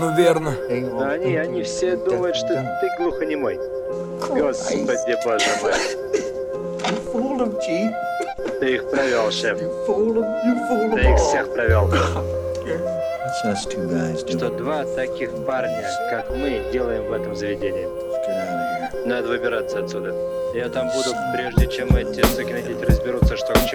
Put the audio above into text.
Ну верно. Да они все думают, что ты глухонемой. Господи, боже мой. Ты их провел, шеф. Ты их всех провел. Что два таких парня, как мы, делаем в этом заведении. Надо выбираться отсюда. Я там буду, прежде чем эти сукины дети разберутся, что к чему.